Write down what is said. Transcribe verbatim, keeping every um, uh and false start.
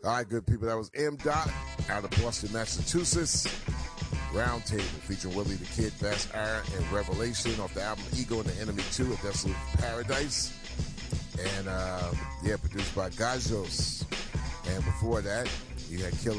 All right, good people. That was M. Dot out of Boston, Massachusetts. Roundtable featuring Willie the Kid, Bass Aaron, and Revelation off the album Ego and the Enemy two, A Desolate Paradise. And, uh, yeah, produced by Gajos. And before that, you had Killer